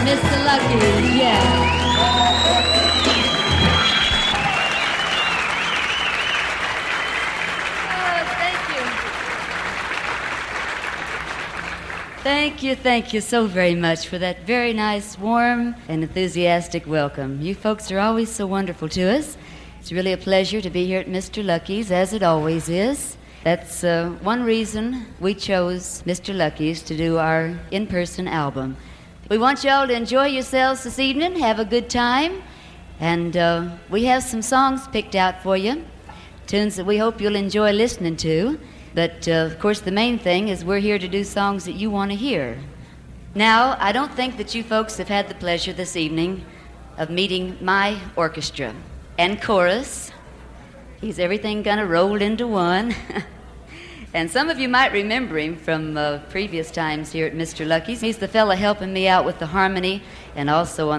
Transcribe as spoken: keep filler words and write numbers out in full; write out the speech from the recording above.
Mister Lucky's, yeah. Thank you, thank you so very much for that very nice, warm, and enthusiastic welcome. You folks are always so wonderful to us. It's really a pleasure to be here at Mister Lucky's, as it always is. That's uh, one reason we chose Mister Lucky's to do our in-person album. We want y'all to enjoy yourselves this evening, have a good time, and uh, we have some songs picked out for you, tunes that we hope you'll enjoy listening to. But, uh, of course, the main thing is we're here to do songs that you want to hear. Now, I don't think that you folks have had the pleasure this evening of meeting my orchestra and chorus. He's everything kind of rolled into one. And some of you might remember him from uh, previous times here at Mister Lucky's. He's the fella helping me out with the harmony and also on